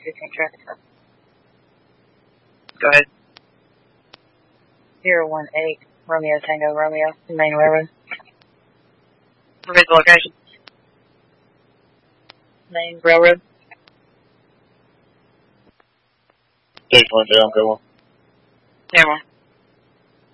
15 traffic. Go ahead. 018 Romeo Tango Romeo, main railroad. Repeat the location. Main railroad. 320, go on. Camera.